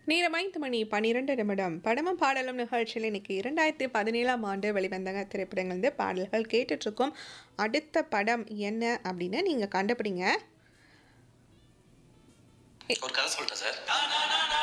நேரம் 5:12 படமும் பாடலும் நிகழ்ச்சியில் இன்னைக்கு 2017ஆம் ஆண்டு வெளிவந்த திரைப்படங்கள் வந்து பாடல்கள் கேட்டுட்ருக்கோம். அடுத்த படம் என்ன அப்படின்னு நீங்கள் கண்டுபிடிங்க. ஒரு கதை சொல்லிட்டேன் சார்.